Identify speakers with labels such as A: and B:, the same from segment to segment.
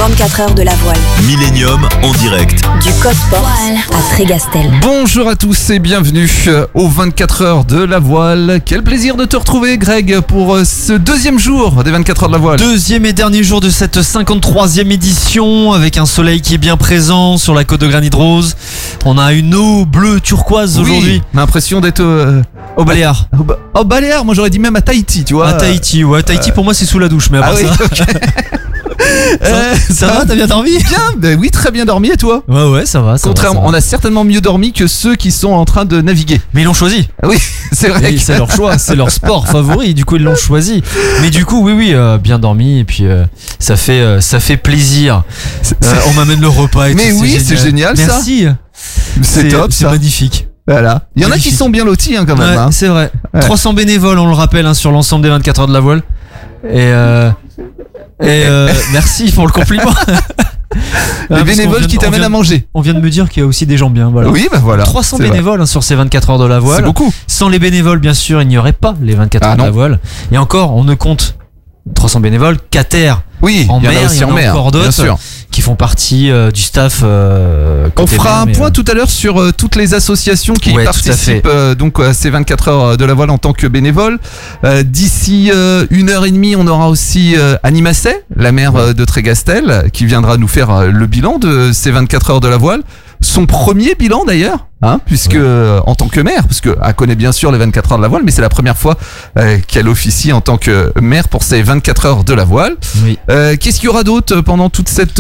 A: 24 heures de la voile.
B: Millennium en direct.
A: Du Cossport à Trégastel.
C: Bonjour à tous et bienvenue aux 24 heures de la voile. Quel plaisir de te retrouver, Greg, pour ce deuxième jour des 24 heures de la voile.
D: Deuxième et dernier jour de cette 53e édition, avec un soleil qui est bien présent sur la côte de Granit Rose. On a une eau bleue turquoise aujourd'hui.
C: On a l'impression d'être
D: Au Baléares.
C: Au Baléares, moi j'aurais dit même à Tahiti, tu vois.
D: À Tahiti, ouais. Tahiti pour moi c'est sous la douche, mais à part
C: Ah oui,
D: ça.
C: ok.
D: Ça va, t'as bien dormi?
C: Bien, ben oui, très bien dormi, et toi?
D: Ouais, ça va.
C: Contrairement,
D: ça va.
C: on a certainement mieux dormi que ceux qui sont en train de naviguer.
D: Mais ils l'ont choisi.
C: Oui, c'est vrai.
D: Et c'est leur choix, c'est leur sport favori, du coup ils l'ont choisi. Mais du coup, oui, bien dormi, et puis ça fait plaisir. On m'amène le repas et
C: Mais
D: tout.
C: oui, c'est génial, ça.
D: Merci.
C: C'est top,
D: C'est
C: ça.
D: magnifique.
C: Voilà. Il y en a qui
D: Magnifique.
C: sont bien lotis, hein, quand même.
D: Ouais,
C: Hein.
D: c'est vrai.
C: Ouais.
D: 300 bénévoles, on le rappelle, hein, sur l'ensemble des 24 heures de la voile. Et merci pour le compliment.
C: Les bénévoles qui t'amènent à manger.
D: On vient de me dire qu'il y a aussi des gens bien. Voilà.
C: Oui, bah voilà.
D: 300
C: c'est vrai.
D: bénévoles, hein, sur ces 24 heures de la voile.
C: C'est beaucoup.
D: Sans les bénévoles, bien sûr, il n'y aurait pas les 24
C: Ah,
D: heures de
C: non.
D: la voile. Et encore, on ne compte 300 bénévoles qu'à terre,
C: Oui,
D: en
C: il y en
D: mer,
C: a aussi
D: il y en
C: en
D: a
C: mer,
D: encore
C: bien
D: d'autres.
C: sûr.
D: qui font partie du staff.
C: On
D: côté
C: fera
D: mer,
C: un
D: mais,
C: point tout à l'heure sur toutes les associations qui
D: Ouais, tout à fait.
C: participent donc à ces 24 heures de la voile en tant que bénévoles. D'ici 1h30, on aura aussi Annie Masset, la maire de Trégastel, qui viendra nous faire le bilan de ces 24 heures de la voile. Son premier bilan d'ailleurs, hein, puisque en tant que maire, parce qu'elle connaît bien sûr les 24 heures de la voile, mais c'est la première fois qu'elle officie en tant que maire pour ces 24 heures de la voile.
D: Oui.
C: Qu'est-ce qu'il y aura d'autre pendant toute cette...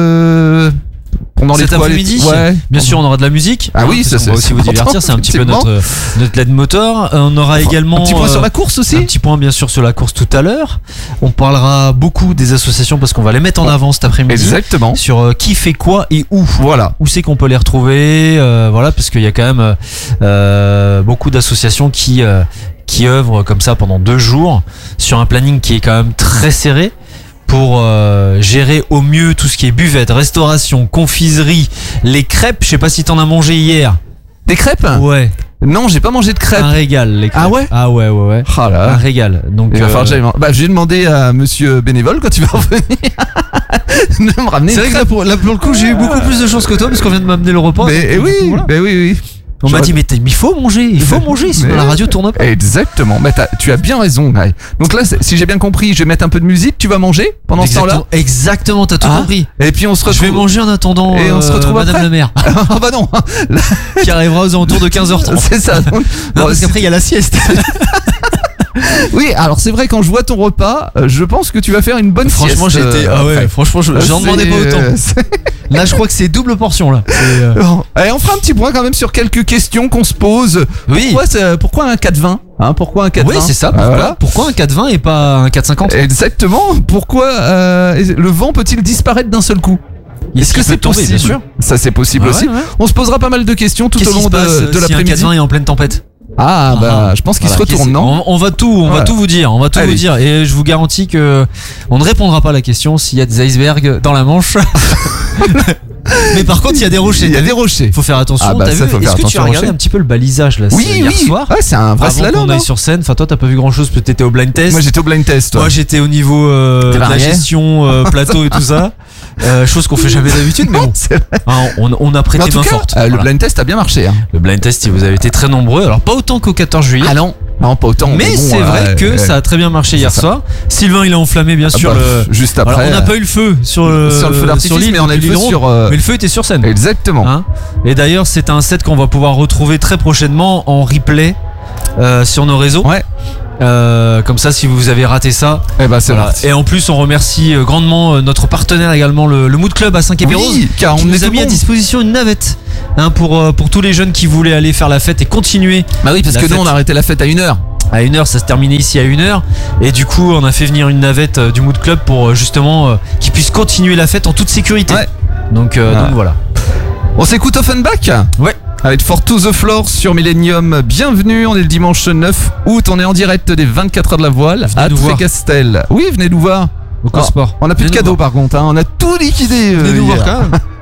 C: pendant
D: Cet
C: les trois-
D: après-midi,
C: ouais.
D: bien sûr, on aura de la musique.
C: Ah oui,
D: parce
C: ça,
D: qu'on
C: c'est-
D: va aussi
C: c'est
D: vous divertir.
C: important,
D: C'est un petit peu
C: effectivement.
D: notre lead moteur. On aura également
C: Un petit point sur la course aussi.
D: un petit point bien sûr sur la course tout à l'heure. On parlera beaucoup des associations parce qu'on va les mettre en avant cet après-midi.
C: Exactement.
D: Sur qui fait quoi et où.
C: Voilà.
D: Où c'est qu'on peut les retrouver, voilà, parce qu'il y a quand même beaucoup d'associations qui œuvrent comme ça pendant 2 jours sur un planning qui est quand même très serré pour gérer au mieux tout ce qui est buvette, restauration, confiserie, les crêpes. Je sais pas si t'en as mangé hier.
C: Des crêpes?
D: Ouais,
C: Non, j'ai pas mangé de crêpes.
D: un régal les crêpes.
C: Ah ouais?
D: Ah ouais.
C: Oh
D: Un
C: là.
D: régal. Donc
C: Il va falloir que j'aille manger. Bah, j'ai demandé à monsieur bénévole quand tu vas revenir de me ramener
D: c'est
C: une
D: vrai que
C: crêpe.
D: là, pour le coup j'ai eu beaucoup plus de chance que toi parce qu'on vient de m'amener le repas.
C: Mais
D: donc,
C: oui,
D: du coup, voilà.
C: mais oui.
D: On m'a dit mais il faut manger, sinon
C: Mais-
D: la radio tourne pas.
C: Exactement. Mais tu as bien raison, Guy. Donc là, si j'ai bien compris, je vais mettre un peu de musique. Tu vas manger pendant ce temps-là.
D: Exactement, t'as tout
C: Ah.
D: compris.
C: Et puis on se
D: Je
C: retrouve.
D: vais manger en attendant
C: Et on se retrouve
D: Madame
C: après.
D: la maire
C: Ah bah non.
D: qui arrivera aux alentours de 15h30.
C: C'est ça. Donc,
D: Non,
C: bon,
D: parce
C: c'est-
D: qu'après il y a la sieste.
C: Oui, alors c'est vrai, quand je vois ton repas, je pense que tu vas faire une bonne
D: Franchement,
C: sieste.
D: j'ai été. Ah ouais,
C: après.
D: franchement, j'en demandais pas autant.
C: C'est-
D: Là, je crois que c'est double portion là.
C: Bon. Allez, on fera un petit point quand même sur quelques questions qu'on se pose.
D: Oui.
C: Pourquoi un 4-20 hein, pourquoi un 4-20?
D: Oui, c'est ça.
C: Ah,
D: Pourquoi,
C: voilà.
D: pourquoi un 4,20 et pas un 4,50?
C: Exactement. Pourquoi le vent peut-il disparaître d'un seul coup? Est-ce que c'est
D: tomber,
C: possible?
D: bien sûr.
C: Ça, c'est possible
D: Ouais,
C: aussi.
D: ouais.
C: On se posera pas mal de questions tout
D: Qu'est-ce
C: au
D: qui
C: long
D: se passe
C: de
D: si un
C: l'après-midi.
D: 4,20 est en pleine tempête?
C: Ah, bah, je pense qu'il se
D: Voilà,
C: retourne, non?
D: On va tout
C: Voilà.
D: vous dire. On va tout
C: Allez.
D: vous dire. Et je vous garantis que on ne répondra pas à la question s'il y a des icebergs dans la Manche. Mais par contre, il y a des rochers.
C: Il y a
D: t'as
C: des
D: vu?
C: rochers.
D: Faut faire attention.
C: Ah bah
D: T'as
C: ça,
D: vu?
C: faut faire
D: Est-ce que tu
C: attention
D: as
C: aux
D: regardé
C: rochers.
D: un petit peu le balisage là
C: Oui,
D: hier soir?
C: Ouais, c'est un vrai
D: Avant
C: slalom.
D: qu'on aille
C: hein.
D: sur scène. Enfin, toi, t'as pas vu grand chose. Peut-être t'étais au blind test.
C: Moi, j'étais au blind test. toi.
D: Moi, j'étais au niveau
C: T'es
D: de la
C: marié
D: gestion plateau et tout ça. Chose qu'on fait jamais d'habitude, mais bon.
C: C'est vrai.
D: Hein, on a
C: Mais
D: prêté
C: en tout
D: main
C: cas,
D: forte.
C: le
D: Voilà.
C: blind test a bien marché. Hein.
D: Le blind test, vous avez été très nombreux. Alors, pas autant qu'au 14 juillet.
C: Ah non, pas autant.
D: Mais
C: bon,
D: c'est vrai que ça a très bien marché hier
C: ça.
D: soir. Sylvain, il a enflammé bien sûr
C: bah, juste
D: Voilà,
C: après.
D: on n'a pas eu le feu sur le
C: feu d'artifice,
D: l'île,
C: mais on a eu le
D: l'île
C: feu
D: Ronde.
C: sur.
D: Mais le feu était sur scène.
C: Exactement.
D: Hein. Et d'ailleurs, c'est un set qu'on va pouvoir retrouver très prochainement en replay sur nos réseaux.
C: Ouais.
D: Comme ça, si vous avez raté ça.
C: Eh ben c'est
D: Voilà.
C: parti.
D: Et en plus, on remercie grandement notre partenaire également, le Mood Club à Saint-Quay-Pérouse,
C: Oui, car
D: qui
C: on est
D: nous
C: tout
D: a
C: le
D: mis à
C: monde.
D: disposition une navette hein, pour tous les jeunes qui voulaient aller faire la fête et continuer.
C: Bah oui, parce
D: La
C: que nous
D: fête.
C: on a arrêté la fête à 1h.
D: À 1h, ça se terminait ici à 1h. Et du coup, on a fait venir une navette du Mood Club pour justement qu'ils puissent continuer la fête en toute sécurité.
C: Ouais.
D: Donc voilà.
C: On s'écoute Offenbach?
D: Ouais.
C: Avec For to the Floor sur Millennium. Bienvenue, on est le dimanche 9 août, on est en direct des 24 heures de la voile
D: Venez
C: à
D: nous voir.
C: Trégastel. Oui, venez nous voir.
D: Au Cossport.
C: On a plus de
D: Venez nous
C: cadeaux
D: voir.
C: par contre, hein. On a tout liquidé.
D: Venez nous voir
C: hier.
D: quand même.